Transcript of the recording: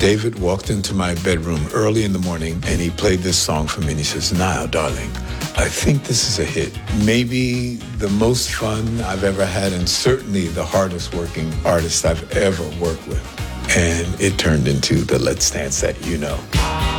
David walked into my bedroom early in the morning and he played this song for me and he says, "Now, darling, I think this is a hit. Maybe the most fun I've ever had and certainly the hardest working artist I've ever worked with." And it turned into the Let's Dance that you know.